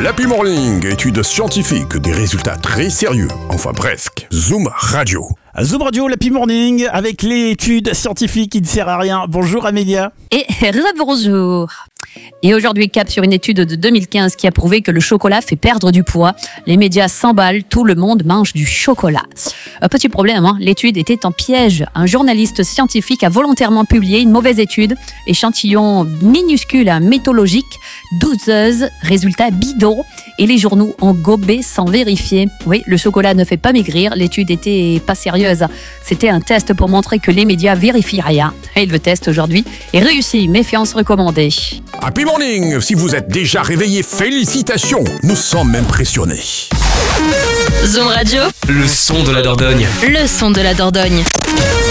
l'Happy Morning, études scientifiques, des résultats très sérieux. Enfin bref, Zoom Radio. Zoom Radio, l'Happy Morning, avec l'étude scientifique qui ne sert à rien. Bonjour Amélia. Et rebonjour. Et aujourd'hui, cap sur une étude de 2015 qui a prouvé que le chocolat fait perdre du poids. Les médias s'emballent, tout le monde mange du chocolat. Un petit problème, l'étude était en piège. Un journaliste scientifique a volontairement publié une mauvaise étude, échantillon minuscule, méthodologique, douteuse, résultat bidon, et les journaux ont gobé sans vérifier. Oui, le chocolat ne fait pas maigrir, l'étude était pas sérieuse. C'était un test pour montrer que les médias vérifient rien. Et le test aujourd'hui est réussi, méfiance recommandée. Happy Morning, si vous êtes déjà réveillé, félicitations, nous sommes impressionnés. Zoom Radio, Le son de la Dordogne. le son de la Dordogne.